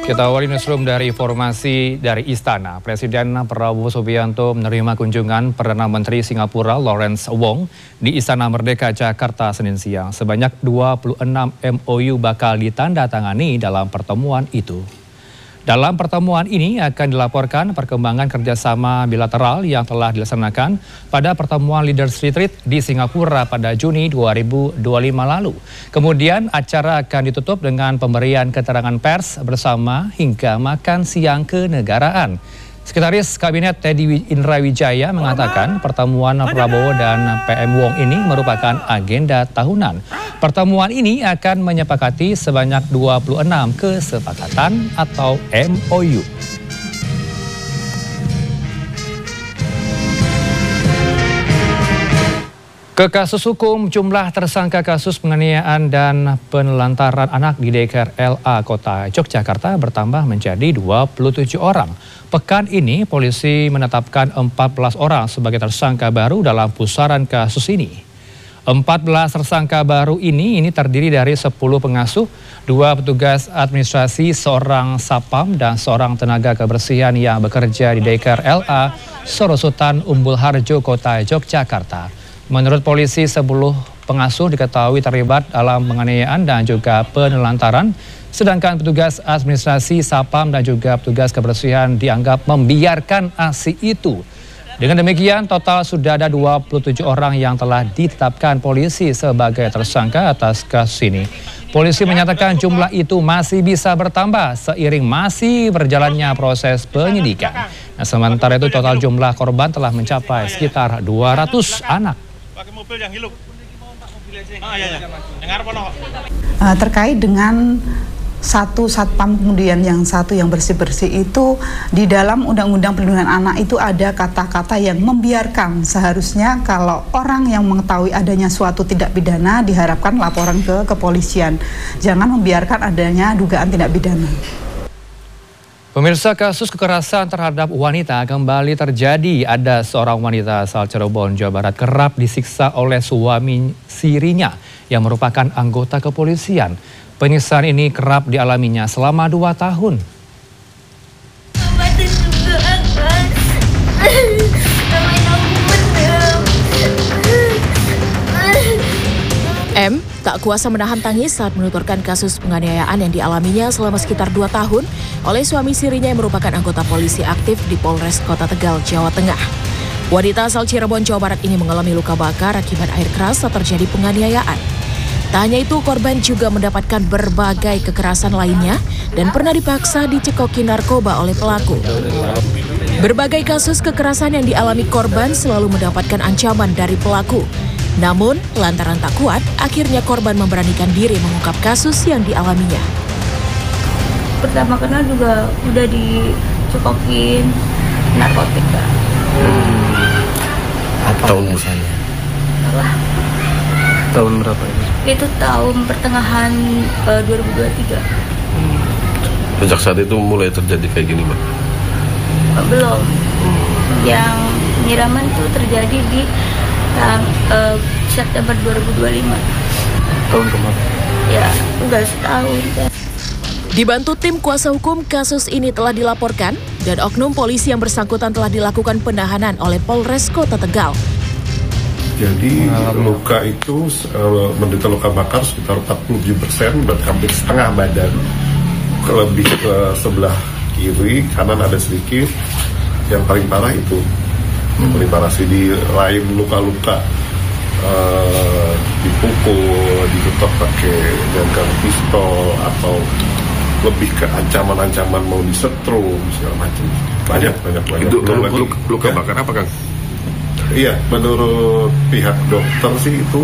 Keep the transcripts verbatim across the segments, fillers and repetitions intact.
Kita awali newsroom dari informasi dari Istana. Presiden Prabowo Subianto menerima kunjungan Perdana Menteri Singapura Lawrence Wong di Istana Merdeka Jakarta Senin siang. Sebanyak dua puluh enam M O U bakal ditandatangani dalam pertemuan itu. Dalam pertemuan ini akan dilaporkan perkembangan kerjasama bilateral yang telah dilaksanakan pada pertemuan Leaders Retreat di Singapura pada Juni dua ribu dua puluh lima lalu. Kemudian acara akan ditutup dengan pemberian keterangan pers bersama hingga makan siang kenegaraan. Sekretaris Kabinet Teddy Indrawijaya mengatakan pertemuan Prabowo dan P M Wong ini merupakan agenda tahunan. Pertemuan ini akan menyepakati sebanyak dua puluh enam kesepakatan atau M O U. Ke kasus hukum, jumlah tersangka kasus penganiayaan dan penelantaran anak di D K R L A Kota Yogyakarta bertambah menjadi dua puluh tujuh orang. Pekan ini, polisi menetapkan empat belas orang sebagai tersangka baru dalam pusaran kasus ini. empat belas tersangka baru ini ini terdiri dari sepuluh pengasuh, dua petugas administrasi, seorang sapam, dan seorang tenaga kebersihan yang bekerja di D K R L A Sorosutan Umbul Harjo, Kota Yogyakarta. Menurut polisi, sepuluh pengasuh diketahui terlibat dalam penganiayaan dan juga penelantaran, sedangkan petugas administrasi, sapam, dan juga petugas kebersihan dianggap membiarkan aksi itu. Dengan demikian, total sudah ada dua puluh tujuh orang yang telah ditetapkan polisi sebagai tersangka atas kasus ini. Polisi menyatakan jumlah itu masih bisa bertambah seiring masih berjalannya proses penyidikan. Nah, sementara itu total jumlah korban telah mencapai sekitar dua ratus anak. Uh, terkait dengan satu satpam kemudian yang satu yang bersih-bersih itu di dalam Undang-Undang Perlindungan Anak itu ada kata-kata yang membiarkan seharusnya kalau orang yang mengetahui adanya suatu tindak pidana diharapkan laporan ke kepolisian. Jangan membiarkan adanya dugaan tindak pidana. Pemirsa, kasus kekerasan terhadap wanita kembali terjadi. Ada seorang wanita asal Cirebon, Jawa Barat kerap disiksa oleh suami sirinya yang merupakan anggota kepolisian. Penyiksaan ini kerap dialaminya selama dua tahun. M tak kuasa menahan tangis saat menuturkan kasus penganiayaan yang dialaminya selama sekitar dua tahun oleh suami sirinya yang merupakan anggota polisi aktif di Polres Kota Tegal, Jawa Tengah. Wanita asal Cirebon, Jawa Barat ini mengalami luka bakar akibat air keras saat terjadi penganiayaan. Tak hanya itu, korban juga mendapatkan berbagai kekerasan lainnya dan pernah dipaksa dicekoki narkoba oleh pelaku. Berbagai kasus kekerasan yang dialami korban selalu mendapatkan ancaman dari pelaku. Namun, lantaran tak kuat, akhirnya korban memberanikan diri mengungkap kasus yang dialaminya. Pertama kenal juga udah dicekokin narkotika. Hmm. Apa tahun misalnya? Salah. Tahun berapa ini? Itu tahun pertengahan uh, dua ribu dua puluh tiga. Hmm. Sejak saat itu mulai terjadi kayak gini, Mbak? Uh, belum. Hmm. Yang penyiraman itu terjadi di Tang, uh, September dua ribu dua puluh lima. Tahun kemarin? Ya, udah setahun. Ya. Dibantu tim kuasa hukum, kasus ini telah dilaporkan dan oknum polisi yang bersangkutan telah dilakukan penahanan oleh Polres Kota Tegal. Jadi luka itu uh, menderita luka bakar sekitar empat puluh tujuh persen, berarti hampir setengah badan, lebih ke sebelah kiri, kanan ada sedikit. Yang paling parah itu yang paling parah sih di lain luka-luka uh, dipukul, ditutup pakai dengan pistol atau lebih ke ancaman-ancaman mau disetrum segala macam. Banyak banyak banyak. Itu luka, luka, luka ya? Bakar apa, Kang? Iya, menurut pihak dokter sih itu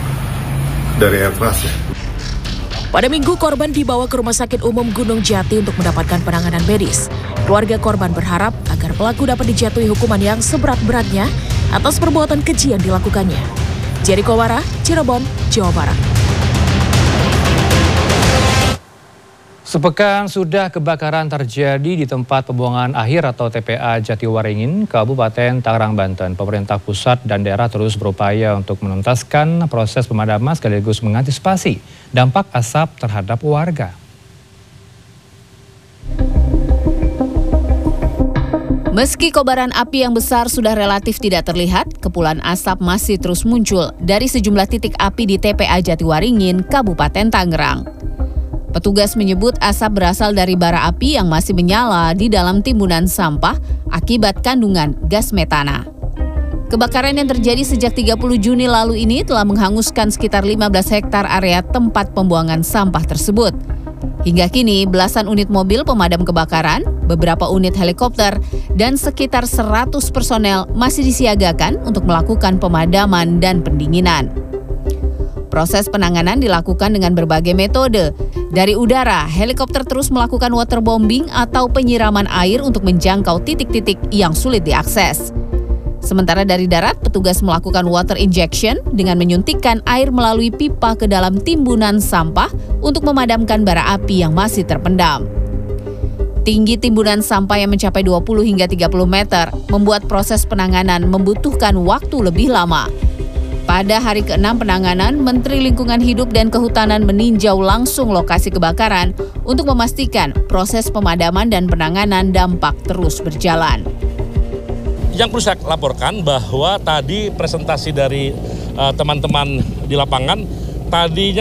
dari air keras ya. Pada Minggu, korban dibawa ke Rumah Sakit Umum Gunung Jati untuk mendapatkan penanganan medis. Keluarga korban berharap agar pelaku dapat dijatuhi hukuman yang seberat-beratnya atas perbuatan keji yang dilakukannya. Jericho Wara, Cirebon, Jawa Barat. Sepekan sudah kebakaran terjadi di tempat pembuangan akhir atau T P A Jatiwaringin, Kabupaten Tangerang, Banten. Pemerintah pusat dan daerah terus berupaya untuk menuntaskan proses pemadaman sekaligus mengantisipasi dampak asap terhadap warga. Meski kobaran api yang besar sudah relatif tidak terlihat, kepulan asap masih terus muncul dari sejumlah titik api di T P A Jatiwaringin, Kabupaten Tangerang. Petugas menyebut asap berasal dari bara api yang masih menyala di dalam timbunan sampah akibat kandungan gas metana. Kebakaran yang terjadi sejak tiga puluh Juni lalu ini telah menghanguskan sekitar lima belas hektar area tempat pembuangan sampah tersebut. Hingga kini, belasan unit mobil pemadam kebakaran, beberapa unit helikopter, dan sekitar seratus personel masih disiagakan untuk melakukan pemadaman dan pendinginan. Proses penanganan dilakukan dengan berbagai metode. Dari udara, helikopter terus melakukan waterbombing atau penyiraman air untuk menjangkau titik-titik yang sulit diakses. Sementara dari darat, petugas melakukan water injection dengan menyuntikkan air melalui pipa ke dalam timbunan sampah untuk memadamkan bara api yang masih terpendam. Tinggi timbunan sampah yang mencapai dua puluh hingga tiga puluh meter membuat proses penanganan membutuhkan waktu lebih lama. Pada hari keenam penanganan, Menteri Lingkungan Hidup dan Kehutanan meninjau langsung lokasi kebakaran untuk memastikan proses pemadaman dan penanganan dampak terus berjalan. Yang perlu saya laporkan bahwa tadi presentasi dari uh, teman-teman di lapangan tadinya